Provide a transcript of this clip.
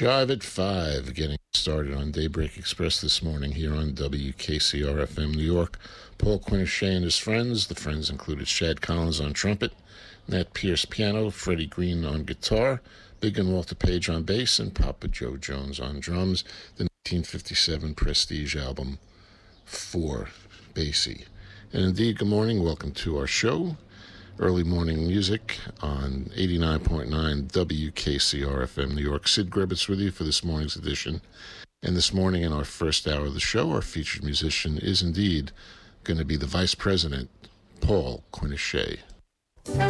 Drive at 5, getting started on Daybreak Express this morning here on WKCR-FM New York. Paul Quinichette and his friends. The friends included Shad Collins on trumpet, Nat Pierce piano, Freddie Green on guitar, Big and Walter Page on bass, and Papa Joe Jones on drums. The 1957 Prestige album, For Basie. And indeed, good morning. Welcome to our show. Early morning music on 89.9 WKCR-FM New York. Sid Grebbets with you for this morning's edition. And this morning in our first hour of the show, our featured musician is indeed going to be the Vice President, Paul Quinichette.